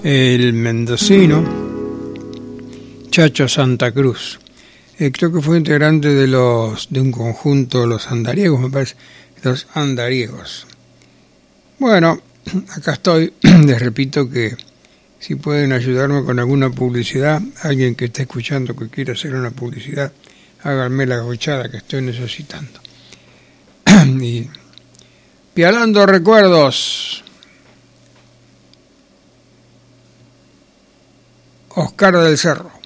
el mendocino Chacho Santa Cruz. Creo que fue integrante de un conjunto, los andariegos, me parece, los andariegos. Bueno, acá estoy, les repito que si pueden ayudarme con alguna publicidad, alguien que esté escuchando que quiera hacer una publicidad, háganme la gauchada que estoy necesitando. Y Pialando recuerdos, Oscar del Cerro.